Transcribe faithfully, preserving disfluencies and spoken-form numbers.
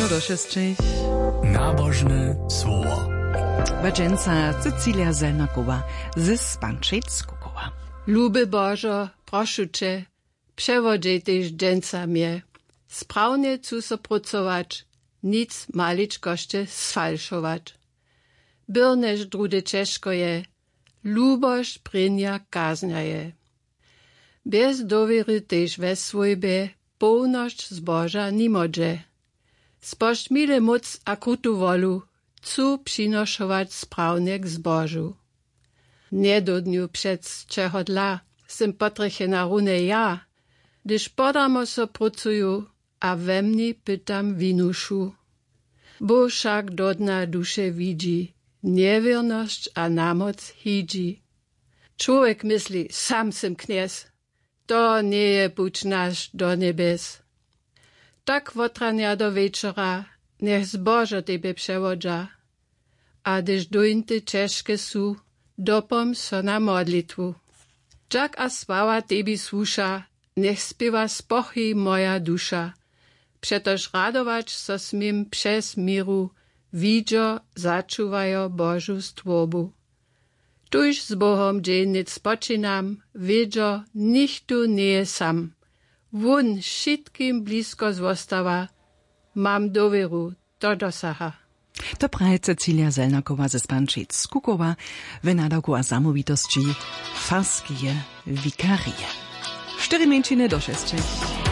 do šestich. Nabożne słowo. Wadženca Cecilia Zelnakowa ze Spančec-Kukowa. Luby Bożo, proszę Cię, przewodzaj też dżęca mnie. Sprawnie cu so pracować, nic maliczkoście sfalszować. Byrneż drude ciężko je, lubość prynia kaznia je. Bez dowiery też we swojbie, pełność zboża nie może. Spość mile moc a krutu wolu, cu przynoszować sprawnie k zbożu. Nie do dniu przed czego dla, sem potreche na runie ja, gdyż podamo so pracuju, a we mnie pytam winuszu. Bo wszak do dna dusze widzi, niewierność a namoc hidzi. Człowiek myśli, sam sem kniez, to nie je puć nasz do niebes. Tak wotrania do wieczora, niech zbożo tebe przewodza, a gdyż dojnty ciężkie su, dopom so na modlitwu. Czak a sława tebi słusza, niech spiewa spochy moja dusza, przetoż radować so smim przez miru, widzio zaczuwajo Bożu stwobu. Tuż z Bohom dziennic spoczynam, wiedzio, nichtu nie sam. Wun wszystkim blisko zostawa, mam dowieru, to dosaha. To praje Cecilia Zelnakowa ze Spančec-Kukowa w nadaku a samovitosti farskie wikarie. Cztery mięciny do šestich.